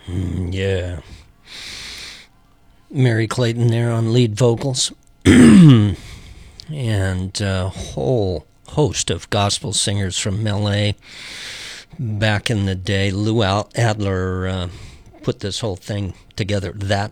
Yeah. Mary Clayton there on lead vocals. And a whole host of gospel singers from LA back in the day. Lou Adler put this whole thing together,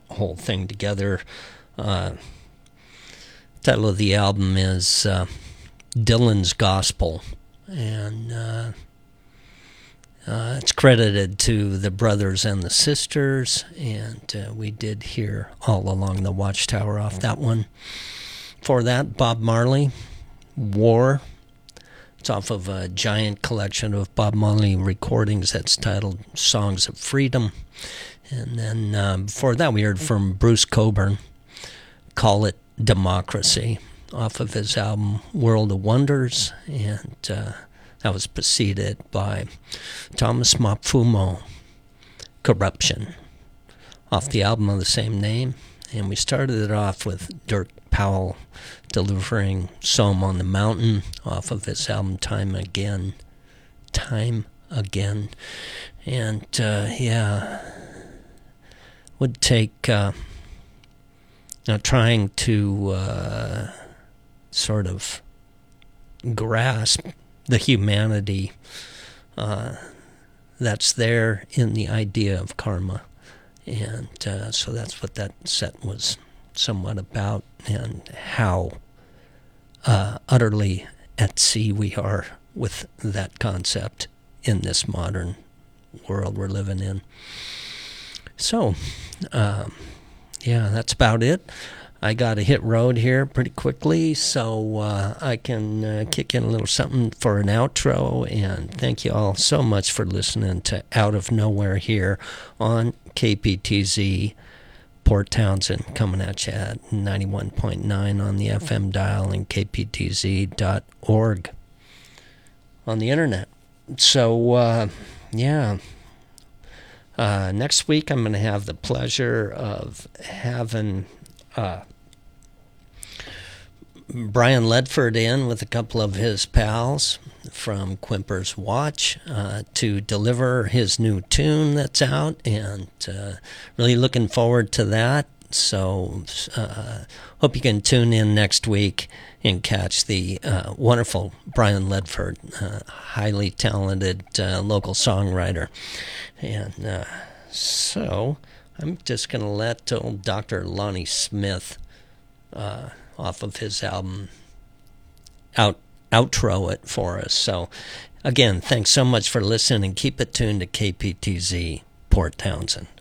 Title of the album is Dylan's Gospel, and it's credited to the brothers and the sisters, and we did hear All Along the Watchtower off that one. For that, Bob Marley, War. It's off of a giant collection of Bob Marley recordings that's titled Songs of Freedom. And then before that, we heard from Bruce Cockburn, Call It Democracy, off of his album World of Wonders, and that was preceded by Thomas Mapfumo, Corruption, off the album of the same name. And we started it off with Dirk Powell delivering Psalm on the Mountain off of his album Time Again. And would take trying to sort of grasp the humanity that's there in the idea of karma. And so that's what that set was somewhat about, and how utterly at sea we are with that concept in this modern world we're living in. So, that's about it. I got to hit road here pretty quickly, so I can kick in a little something for an outro. And thank you all so much for listening to Out of Nowhere here on KPTZ Port Townsend, coming at you at 91.9 on the FM dial and kptz.org on the internet. So, next week I'm going to have the pleasure of having Brian Ledford in with a couple of his pals from Quimper's Watch to deliver his new tune that's out, and really looking forward to that. So hope you can tune in next week and catch the wonderful Brian Ledford, highly talented local songwriter. And so I'm just going to let old Dr. Lonnie Smith off of his album outro it for us. So again, thanks so much for listening, and keep it tuned to KPTZ Port Townsend.